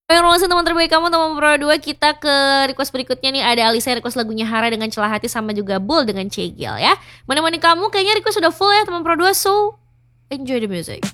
Langsung teman terbaik kamu teman Pro 2. Kita ke request berikutnya nih. Ada Alisa request lagunya Hara dengan Celah Hati sama juga Bull dengan Cegil ya. Mana-mana kamu kayaknya request sudah full ya teman Pro 2. So enjoy the music.